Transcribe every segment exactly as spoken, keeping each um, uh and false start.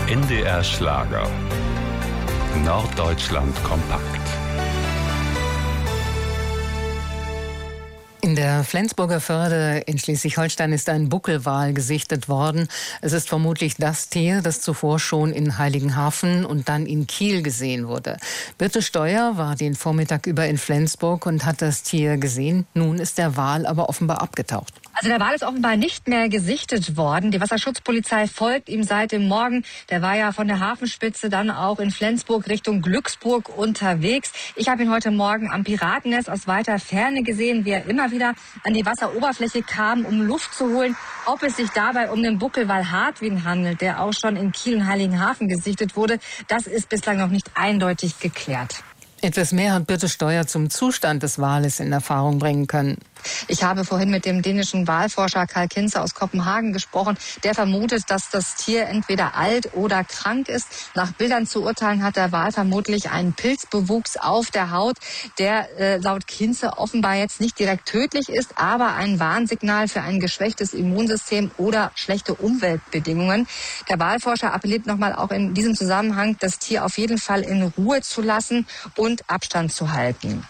N D R Schlager. Norddeutschland kompakt. In der Flensburger Förde in Schleswig-Holstein ist ein Buckelwal gesichtet worden. Es ist vermutlich das Tier, das zuvor schon in Heiligenhafen und dann in Kiel gesehen wurde. Birte Steuer war den Vormittag über in Flensburg und hat das Tier gesehen. Nun ist der Wal aber offenbar abgetaucht. Also der Wal ist offenbar nicht mehr gesichtet worden. Die Wasserschutzpolizei folgt ihm seit dem Morgen. Der war ja von der Hafenspitze dann auch in Flensburg Richtung Glücksburg unterwegs. Ich habe ihn heute Morgen am Piratennest aus weiter Ferne gesehen, wie er immer wieder an die Wasseroberfläche kam, um Luft zu holen. Ob es sich dabei um den Buckelwal Hartwin handelt, der auch schon in Kiel und Heiligenhafen gesichtet wurde, das ist bislang noch nicht eindeutig geklärt. Etwas mehr hat Birte Steuer zum Zustand des Wales in Erfahrung bringen können. Ich habe vorhin mit dem dänischen Walforscher Karl Kinze aus Kopenhagen gesprochen. Der vermutet, dass das Tier entweder alt oder krank ist. Nach Bildern zu urteilen hat der Wal vermutlich einen Pilzbewuchs auf der Haut, der äh, laut Kinze offenbar jetzt nicht direkt tödlich ist, aber ein Warnsignal für ein geschwächtes Immunsystem oder schlechte Umweltbedingungen. Der Walforscher appelliert nochmal auch in diesem Zusammenhang, das Tier auf jeden Fall in Ruhe zu lassen und Abstand zu halten.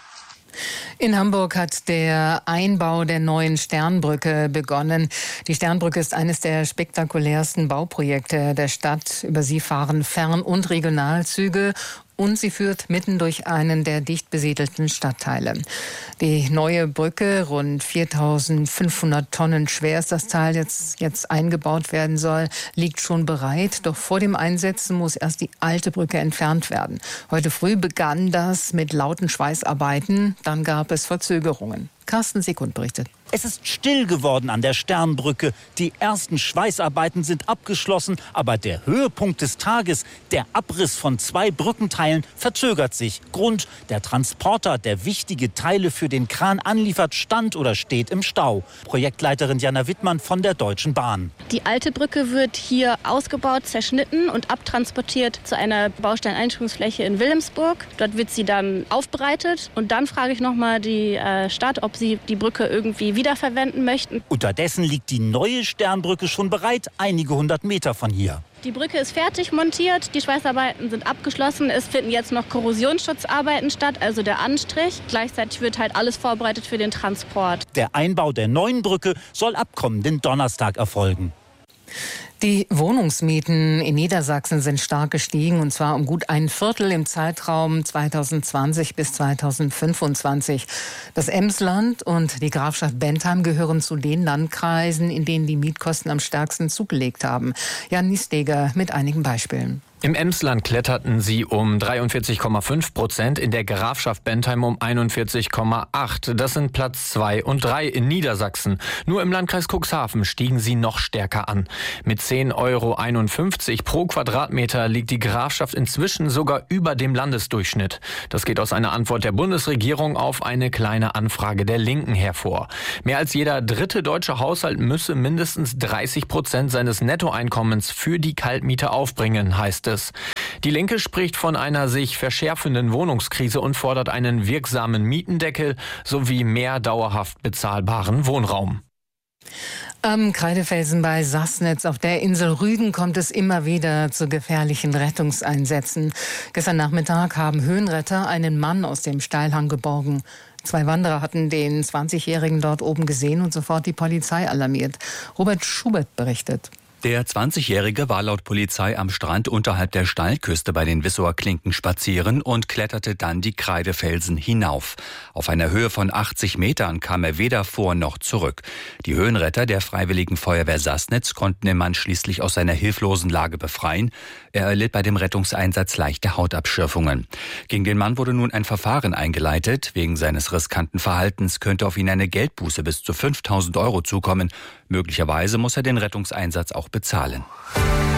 In Hamburg hat der Einbau der neuen Sternbrücke begonnen. Die Sternbrücke ist eines der spektakulärsten Bauprojekte der Stadt. Über sie fahren Fern- und Regionalzüge. Und sie führt mitten durch einen der dicht besiedelten Stadtteile. Die neue Brücke, rund viertausendfünfhundert Tonnen schwer ist das Teil, jetzt, jetzt eingebaut werden soll, liegt schon bereit. Doch vor dem Einsetzen muss erst die alte Brücke entfernt werden. Heute früh begann das mit lauten Schweißarbeiten. Dann gab es Verzögerungen. Carsten Sekund berichtet. Es ist still geworden an der Sternbrücke. Die ersten Schweißarbeiten sind abgeschlossen, aber der Höhepunkt des Tages, der Abriss von zwei Brückenteilen, verzögert sich. Grund: der Transporter, der wichtige Teile für den Kran anliefert, stand oder steht im Stau. Projektleiterin Jana Wittmann von der Deutschen Bahn. Die alte Brücke wird hier ausgebaut, zerschnitten und abtransportiert zu einer Bausteineinschwungsfläche in Wilhelmsburg. Dort wird sie dann aufbereitet und dann frage ich nochmal die äh, Stadt, ob sie die Brücke irgendwie wiederverwenden möchten. Unterdessen liegt die neue Sternbrücke schon bereit, einige hundert Meter von hier. Die Brücke ist fertig montiert, die Schweißarbeiten sind abgeschlossen. Es finden jetzt noch Korrosionsschutzarbeiten statt, also der Anstrich. Gleichzeitig wird halt alles vorbereitet für den Transport. Der Einbau der neuen Brücke soll ab kommenden Donnerstag erfolgen. Die Wohnungsmieten in Niedersachsen sind stark gestiegen, und zwar um gut ein Viertel im Zeitraum zweitausendzwanzig bis zweitausendfünfundzwanzig. Das Emsland und die Grafschaft Bentheim gehören zu den Landkreisen, in denen die Mietkosten am stärksten zugelegt haben. Jan Niesteger mit einigen Beispielen. Im Emsland kletterten sie um dreiundvierzig Komma fünf Prozent, in der Grafschaft Bentheim um einundvierzig Komma acht. Das sind Platz zwei und drei in Niedersachsen. Nur im Landkreis Cuxhaven stiegen sie noch stärker an. Mit zehn Euro einundfünfzig pro Quadratmeter liegt die Grafschaft inzwischen sogar über dem Landesdurchschnitt. Das geht aus einer Antwort der Bundesregierung auf eine kleine Anfrage der Linken hervor. Mehr als jeder dritte deutsche Haushalt müsse mindestens dreißig Prozent seines Nettoeinkommens für die Kaltmiete aufbringen, heißt es. Die Linke spricht von einer sich verschärfenden Wohnungskrise und fordert einen wirksamen Mietendeckel sowie mehr dauerhaft bezahlbaren Wohnraum. Am Kreidefelsen bei Sassnitz auf der Insel Rügen kommt es immer wieder zu gefährlichen Rettungseinsätzen. Gestern Nachmittag haben Höhenretter einen Mann aus dem Steilhang geborgen. Zwei Wanderer hatten den zwanzigjährigen dort oben gesehen und sofort die Polizei alarmiert. Robert Schubert berichtet. Der zwanzigjährige war laut Polizei am Strand unterhalb der Steilküste bei den Wissower Klinken spazieren und kletterte dann die Kreidefelsen hinauf. Auf einer Höhe von achtzig Metern kam er weder vor noch zurück. Die Höhenretter der Freiwilligen Feuerwehr Sassnitz konnten den Mann schließlich aus seiner hilflosen Lage befreien. Er erlitt bei dem Rettungseinsatz leichte Hautabschürfungen. Gegen den Mann wurde nun ein Verfahren eingeleitet. Wegen seines riskanten Verhaltens könnte auf ihn eine Geldbuße bis zu fünftausend Euro zukommen. Möglicherweise muss er den Rettungseinsatz auch bezahlen.